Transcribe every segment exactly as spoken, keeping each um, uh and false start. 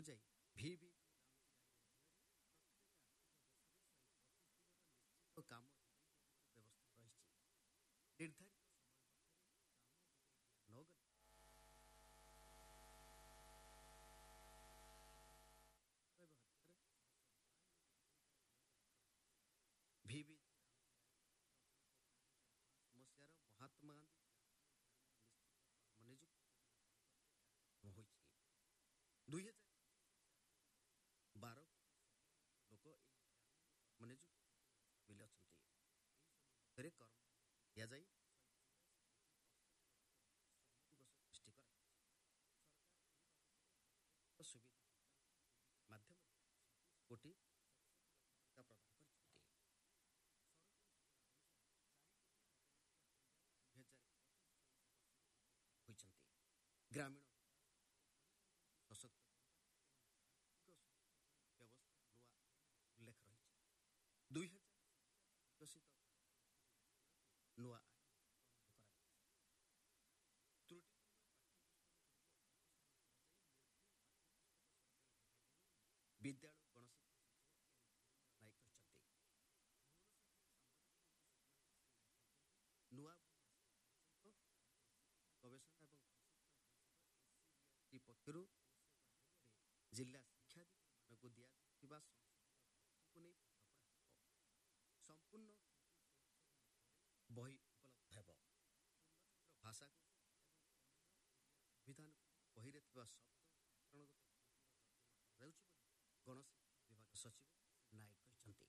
ଯାଇ ଭି ଭି କାମ ବ୍ୟବସ୍ଥା ରହିଛି। ନିର୍ଦ୍ଧାରିତ ସମୟ ମଧ୍ୟରେ ଭି ଭି ସମସ୍ୟାର ମହାତ୍ମା ଗାନ୍ଧୀ ମନୋଯୁକ୍ତ ହୋଇଛି। ଦୁଇ ହଜାର ବାର ଲୋକ ମନୋଯୁକ୍ତ ବିଲ୍ ଅଛନ୍ତି। ଏଥିରେ କର୍ମ ଦିଆଯାଇ ସୃଷ୍ଟି କରାଯାଇଛି। ସୁବିଧା ମାଧ୍ୟମରେ କୋଟି ପ୍ରଦାନ କରିଛନ୍ତି। ହୋଇଛନ୍ତି ଗ୍ରାମୀଣ ସଶକ୍ତ ବ୍ୟବସ୍ଥା ନୂଆ ଉଲ୍ଲେଖ ରହିଛି। ଦୁଇ ହଜାର ବିକଶିତ ନୂଆ ବିଦ୍ୟାଳୟ ଗଣଶିକ୍ଷା ନାୟକ କହିଛନ୍ତି। ନୂଆ ଗବେଷଣା ଏବଂ ପକ୍ଷରୁ ଜିଲ୍ଲା ଶିକ୍ଷାଧିକାରୀମାନଙ୍କୁ ଦିଆଯାଇଥିବା ନେଇ ସମ୍ପୂର୍ଣ୍ଣ ବହି ଉପଲବ୍ଧ ହେବ। ଭାଷାକୁ ସମ୍ବିଧାନ ବହିରେ ଥିବା ଶବ୍ଦ ବ୍ୟାକରଣଗତ କରାଯାଉଛି ବୋଲି ଗଣଶିକ୍ଷା ବିଭାଗ ସଚିବ ନାୟକ କହିଛନ୍ତି।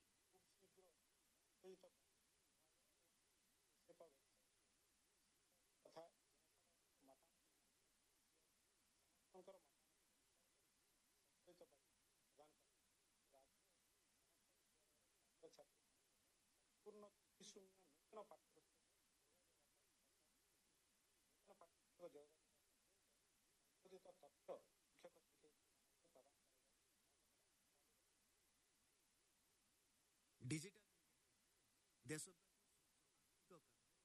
ଡିଜିଟାଲ ଦେଶବ୍ୟାପୀ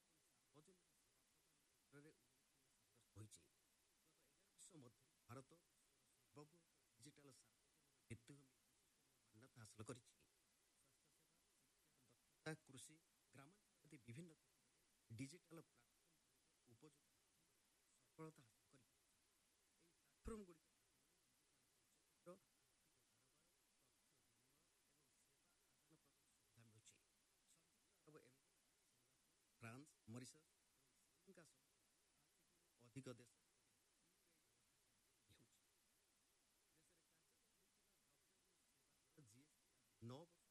ହୋଇଛି। ଗତ ଏଗାର ବର୍ଷ ମଧ୍ୟରେ ଭାରତ ସର୍ବବୃହତ ଡିଜିଟାଲ ଭିତ୍ତିଭୂମି ମାନ୍ୟତା ହାସଲ କରିଛି। ସ୍ୱାସ୍ଥ୍ୟସେବା, ଶିକ୍ଷା, କୃଷି, ଗ୍ରାମାଞ୍ଚଳ ଆଦି ବିଭିନ୍ନ କ୍ଷେତ୍ରରେ ଡିଜିଟାଲ ପ୍ଲାଟଫର୍ମ ଉପଯୋଗ ସଫଳତା ହାସଲ କରିପାରିଛି। ଏହି ପ୍ଲାଟଫର୍ମ ଗୁଡ଼ିକ ଫ୍ରାନ୍ସ, ମରିସସ୍, ଶ୍ରୀଲଙ୍କା ସହ ଅଧିକ ଦେଶ ହେଉଛି। ନଅ ବର୍ଷ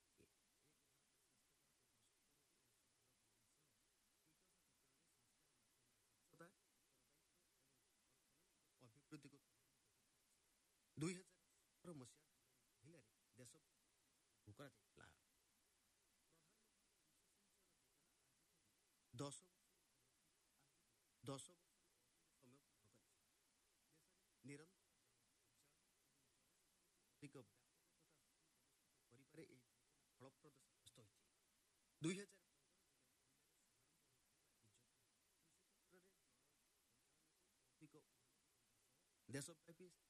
ଅଭିବୃଦ୍ଧିକୁ ଦୁଇ ହଜାର ସତର ମସିହା ମହିଳାରେ ଦେଶ କରାଯାଇଥିଲା। ଦଶ ଦଶ ବର୍ଷ ସମୟ ପୂର୍ଣ୍ଣ କରିଛି। ନିରନ୍ତର ଅଧିକ ବ୍ୟାପକ ତଥା କରିବାରେ ଏହି ଫଳପ୍ରଦ ସାବ୍ୟସ୍ତ ହୋଇଛି। ଦୁଇ ହଜାର ଦେଶବ୍ୟାପୀ